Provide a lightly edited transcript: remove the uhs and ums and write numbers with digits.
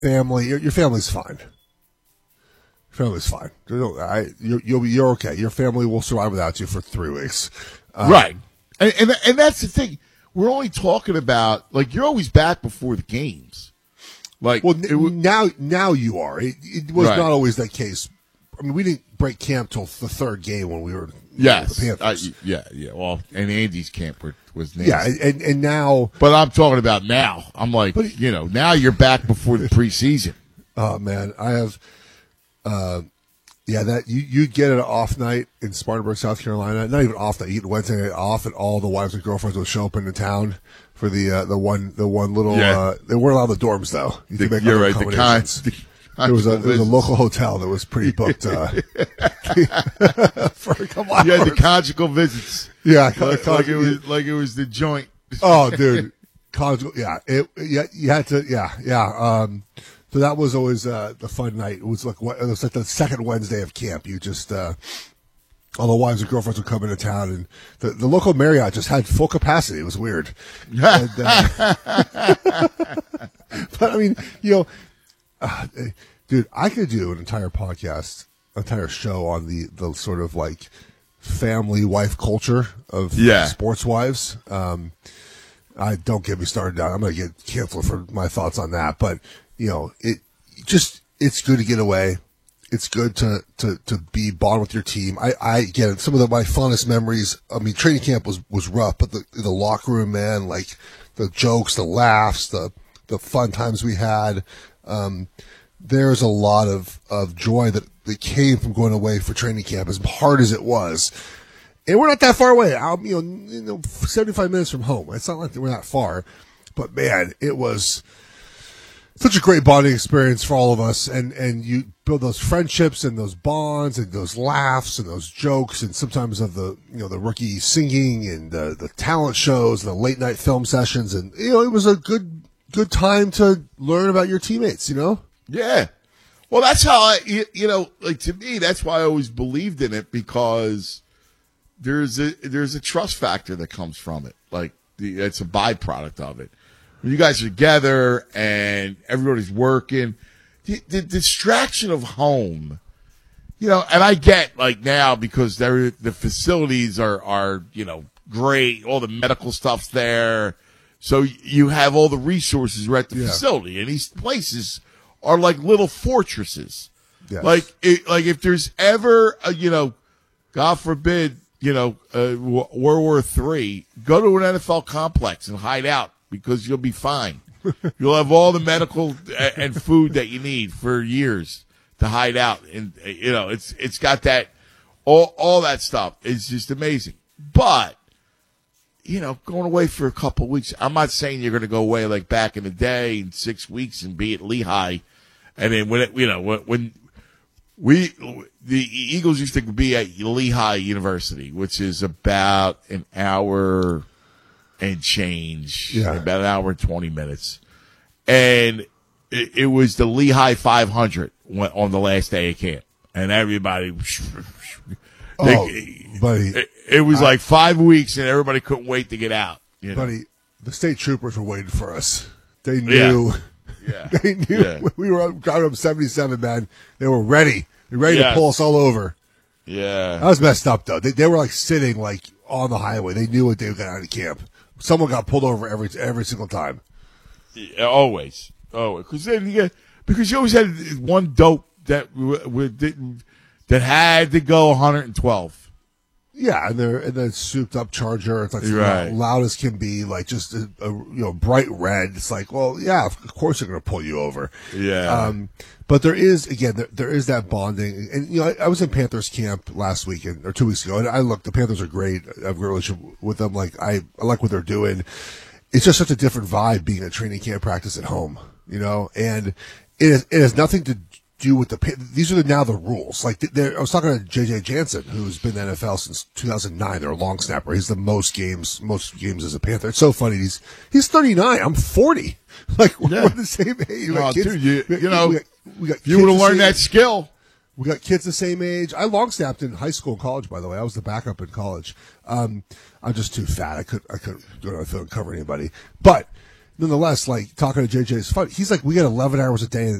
family. Your family's fine. Family's fine. You're okay. Your family will survive without you for 3 weeks. Right. And that's the thing. We're only talking about, like, you're always back before the games. Like, well, now you are. It was Right. not always that case. I mean, we didn't break camp till the third game when we were yes. the Panthers. Yeah. Well, and Andy's camp was nasty. Yeah, and now. But I'm talking about now. I'm like, now you're back before the preseason. Oh, man. I have. That you get an off night in Spartanburg, South Carolina. Not even off night. You get Wednesday night off, and all the wives and girlfriends will show up into town for the one little. Yeah. They weren't allowed the dorms though. You're right. There was a local hotel that was pretty booked for a couple hours. You had the conjugal visits. Yeah, like it was the joint. Oh, dude, conjugal. Yeah, you had to. Yeah. So that was always the fun night. It was like the second Wednesday of camp. You just all the wives and girlfriends would come into town, and the local Marriott just had full capacity. It was weird. And, but I mean, dude, I could do an entire podcast, entire show on the sort of like family wife culture of sports wives. I don't get me started on. I'm going to get canceled for my thoughts on that, but it's good to get away. It's good to be bond with your team. I get it. Some of my fondest memories. I mean, training camp was rough, but the locker room, man, like the jokes, the laughs, the fun times we had. There's a lot of joy that came from going away for training camp, as hard as it was. And we're not that far away. 75 minutes from home. It's not like we're that far, but man, it was such a great bonding experience for all of us. And you build those friendships and those bonds and those laughs and those jokes, and sometimes of the rookie singing and the talent shows and the late night film sessions. And, it was a good time to learn about your teammates, Yeah. Well, that's how to me, that's why I always believed in it, because there's a trust factor that comes from it. Like, it's a byproduct of it. When you guys are together and everybody's working, the distraction of home, and I get, like, now, because the facilities are great, all the medical stuff's there, so you have all the resources right at the facility, and these places are like little fortresses. Yes. Like if there's ever God forbid, World War III, go to an NFL complex and hide out, because you'll be fine. You'll have all the medical and food that you need for years to hide out. And, it's got that, all that stuff is just amazing. But, going away for a couple of weeks, I'm not saying you're going to go away like back in the day in 6 weeks and be at Lehigh. And then when the Eagles used to be at Lehigh University, which is about an hour and change, about an hour and 20 minutes. And it was the Lehigh 500 on the last day of camp. And everybody, buddy, it was like 5 weeks, and everybody couldn't wait to get out. Buddy, the state troopers were waiting for us. They knew. Yeah. They knew. Yeah. We were driving up 77, man. They were ready. They're ready to pull us all over. Yeah. That was messed up, though. They were like sitting like on the highway. They knew what they got out of camp. Someone got pulled over every single time. Yeah, always. Because you always had one dope that had to go 112. Yeah, and then souped up Charger. It's like loud as can be, like just a bright red. It's like, well, yeah, of course they're going to pull you over. Yeah. But there is that bonding, and I was in Panthers camp last weekend or 2 weeks ago, and the Panthers are great. I have a great relationship with them. Like I like what they're doing. It's just such a different vibe being at training camp practice at home, and it has nothing to do with these are now the rules. Like I was talking to JJ Jansen, who's been in the NFL since 2009. They're a long snapper. He's the most games as a Panther. It's so funny. He's 39. I'm 40. Like we're the same age. Dude, you would have learned that skill. We got kids the same age. I long snapped in high school and college, by the way. I was the backup in college. I'm just too fat. I couldn't go to the field and cover anybody. But nonetheless, like talking to JJ is fun. He's like, we get 11 hours a day